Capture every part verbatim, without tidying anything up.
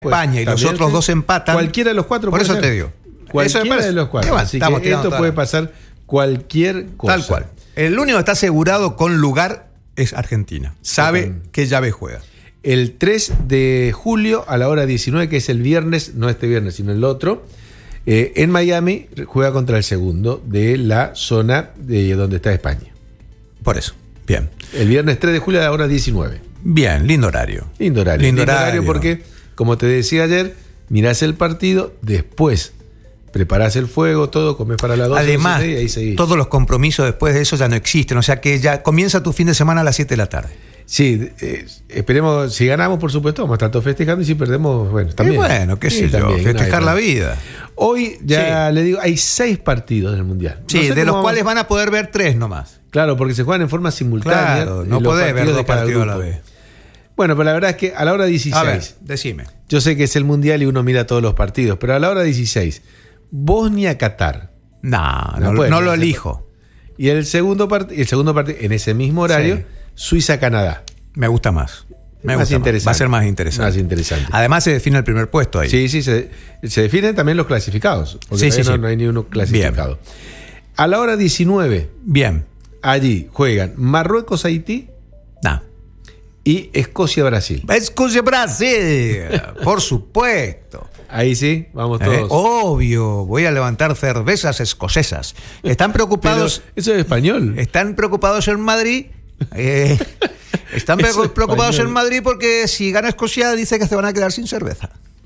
España y los otros sí. dos empatan. Cualquiera de los cuatro. Por eso ser. te digo. Cualquiera eso de los cuatro. Va, Así que esto puede pasar cualquier cosa. Tal cual. El único que está asegurado con lugar es Argentina. Sabe okay. qué llave juega. El tres de julio a la hora diecinueve, que es el viernes, no este viernes, sino el otro, eh, en Miami juega contra el segundo de la zona de donde está España. Por eso. Bien. El viernes tres de julio a la hora diecinueve. Bien, lindo horario. Lindo horario. Lindo, lindo horario, horario porque, como te decía ayer, mirás el partido, después preparás el fuego, todo, comés para las doce. Además, y ahí seguís. Todos los compromisos después de eso ya no existen. O sea que ya comienza tu fin de semana a las siete de la tarde. Sí, eh, esperemos, si ganamos, por supuesto, vamos a estar todos festejando, y si perdemos, bueno, también. Y bueno, qué sé sí, yo, también, festejar la vida. Hoy, ya sí. le digo, hay seis partidos del Mundial. Sí, no de los vamos... cuales van a poder ver tres nomás. Claro, porque se juegan en forma simultánea. Claro, no podés ver dos partidos a la vez. Bueno, pero la verdad es que a la hora dieciséis... A ver, decime. Yo sé que es el Mundial y uno mira todos los partidos, pero a la hora dieciséis, Bosnia-Qatar. No, no, no, no lo elijo. Y el segundo partido, el segundo partido en ese mismo horario, sí. Suiza-Canadá. Me gusta más. Me más gusta interesante. Más. Va a ser más interesante. Más interesante. Además se define el primer puesto ahí. Sí, sí, se, se definen también los clasificados. Porque sí, sí, no, sí. no hay ni uno clasificado. Bien. A la hora diecinueve. Bien. Allí juegan Marruecos-Haití. No. Y Escocia-Brasil. Escocia-Brasil, por supuesto. Ahí sí, vamos todos. Eh, obvio, voy a levantar cervezas escocesas. Están preocupados. Pero eso es español. Están preocupados en Madrid. Eh, están preocupados en Madrid porque si gana Escocia dice que se van a quedar sin cerveza.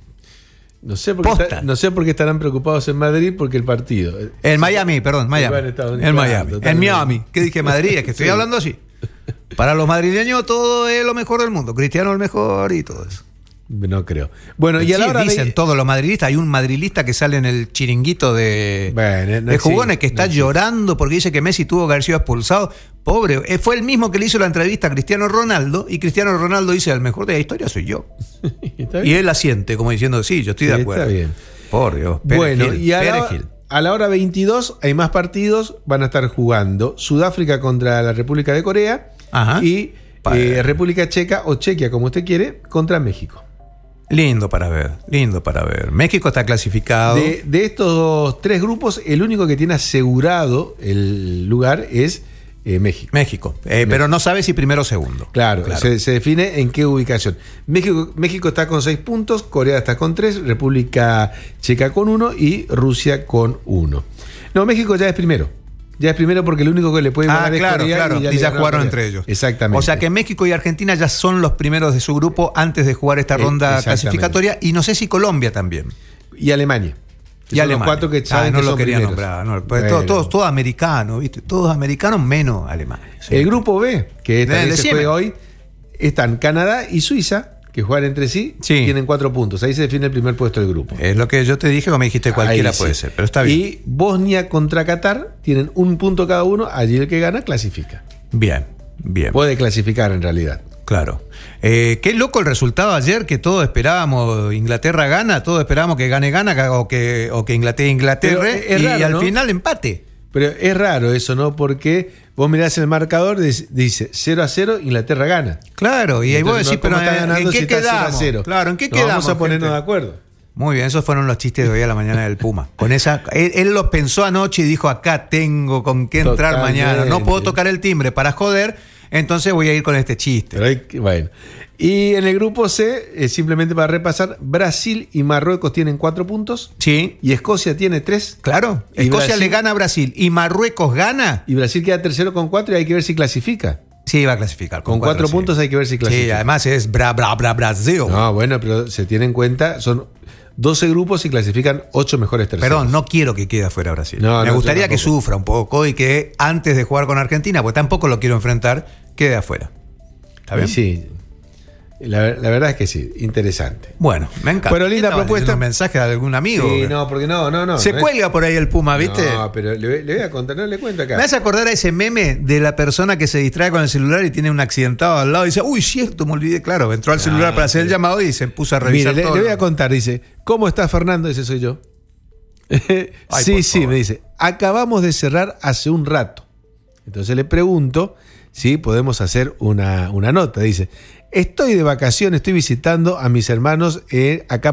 No sé, por qué está, no sé por qué estarán preocupados en Madrid, porque el partido. En Miami, perdón, Miami. En Miami. En Miami. ¿Qué dije Madrid? Es que estoy sí. hablando así. Para los madrileños todo es lo mejor del mundo. Cristiano el mejor y todo eso. No creo. Bueno, y sí, a la hora dicen de... todos los madridistas. Hay un madrilista que sale en el chiringuito de, bueno, no de jugones que no está existe. llorando porque dice que Messi tuvo que haber sido expulsado. Pobre, fue el mismo que le hizo la entrevista a Cristiano Ronaldo, y Cristiano Ronaldo dice: el mejor de la historia soy yo. Y él asiente como diciendo: sí, yo estoy sí, de acuerdo. Está bien. Por Dios. Bueno, Gil, y a la, a la hora veintidós hay más partidos. Van a estar jugando Sudáfrica contra la República de Corea. Ajá. Y eh, República Checa, o Chequia como usted quiere, contra México. Lindo para ver, lindo para ver. México está clasificado. De, de estos tres grupos, el único que tiene asegurado el lugar es eh, México. México, eh, México, pero no sabe si primero o segundo. Claro, claro. Se, se define en qué ubicación. México, México está con seis puntos, Corea está con tres, República Checa con uno y Rusia con uno. No, México ya es primero. Ya es primero porque el único que le puede ganar ah, claro, es Corea. Claro, y ya, y ya jugaron entre ellos. Exactamente. O sea que México y Argentina ya son los primeros de su grupo antes de jugar esta ronda clasificatoria. Y no sé si Colombia también. Y Alemania. Y Alemania. Los cuatro que saben ah, no que lo son quería primeros. nombrar. No, pues bueno. Todos todo americanos, ¿viste? Todos americanos menos alemanes. El sí. grupo B, que también eh, se juega hoy, están Canadá y Suiza, que juegan entre sí, sí, tienen cuatro puntos. Ahí se define el primer puesto del grupo. Es lo que yo te dije, como me dijiste, cualquiera sí. puede ser, pero está bien. Y Bosnia contra Qatar tienen un punto cada uno. Allí el que gana clasifica. Bien, bien. Puede clasificar en realidad. Claro. Eh, qué loco el resultado ayer, que todos esperábamos Inglaterra gana, todos esperábamos que gane gana o que, o que Inglaterra Inglaterra es y raro, al ¿no? final empate. Pero es raro eso, ¿no? Porque vos mirás el marcador, dice cero a cero, Inglaterra gana. Claro, y ahí vos decís, pero ¿en qué si quedamos? cero? Claro, ¿en qué no, quedamos? Vamos a ponernos gente? de acuerdo. Muy bien, esos fueron los chistes de hoy a la mañana del Puma. Con esa, él, él lo pensó anoche y dijo: acá tengo con qué entrar Totalmente. mañana. No puedo tocar el timbre para joder, entonces voy a ir con este chiste. Pero hay, bueno. Y en el grupo C, eh, simplemente para repasar, Brasil y Marruecos tienen cuatro puntos. Sí. Y Escocia tiene tres. Claro. Y Escocia Brasil, le gana a Brasil y Marruecos gana. Y Brasil queda tercero con cuatro y hay que ver si clasifica. Sí, va a clasificar. Con, con cuatro, cuatro puntos sí. Hay que ver si clasifica. Sí, además es bra, bra, bra, Brasil. No, bueno, pero se tiene en cuenta, son doce grupos y clasifican ocho mejores terceros. Perdón, no quiero que quede afuera Brasil. No, Me no, gustaría que sufra un poco y que antes de jugar con Argentina, porque tampoco lo quiero enfrentar, quede afuera. ¿Está bien? Sí. La, la verdad es que sí, interesante. Bueno, me encanta. Pero linda propuesta. ¿Un mensaje de algún amigo? Sí, no, porque no, no, no. Se no cuelga es... por ahí el Puma, ¿viste? No, pero le, le voy a contar, no le cuento acá. Me hace acordar a ese meme de la persona que se distrae con el celular y tiene un accidentado al lado y dice: uy, cierto, me olvidé. Claro, entró al celular ah, para hacer sí. el llamado y se puso a revisar. Mire, todo le, le voy a contar, dice: ¿cómo está Fernando? Ese soy yo. Ay, sí, sí, favor. Me dice: acabamos de cerrar hace un rato. Entonces le pregunto si podemos hacer una, una nota. Dice: estoy de vacaciones, estoy visitando a mis hermanos eh, acá